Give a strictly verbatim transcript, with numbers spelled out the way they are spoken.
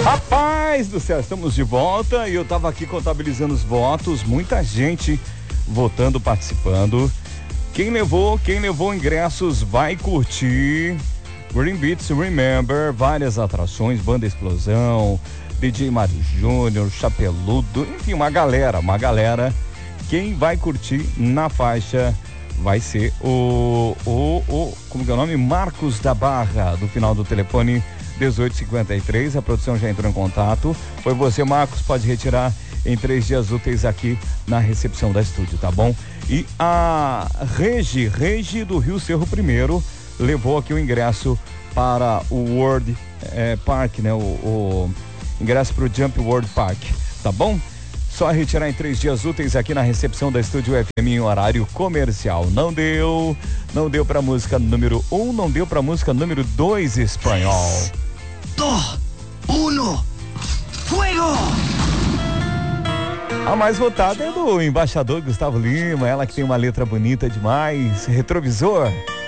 Rapaz do céu, estamos de volta e eu tava aqui contabilizando os votos, muita gente votando, participando. Quem levou, quem levou ingressos vai curtir Green Beats Remember, várias atrações, Banda Explosão, D J Mário Júnior, Chapeludo, enfim, uma galera, uma galera. Quem vai curtir na faixa vai ser o, o, o como que é o nome? Marcos da Barra, do final do telefone dezoito cinquenta e três. A produção já entrou em contato. Foi você, Marcos, pode retirar em três dias úteis aqui na recepção da estúdio, tá bom? E a Regi, Regi do Rio Cerro Primeiro, levou aqui o ingresso para o World é, Park, né? O, o ingresso para o Jump World Park, tá bom? Só retirar em três dias úteis aqui na recepção da Estúdio F M em horário comercial. Não deu, não deu pra música número um, não deu pra música número dois espanhol. Dos, uno, fuego! A mais votada é do embaixador Gustavo Lima, ela que tem uma letra bonita demais, Retrovisor.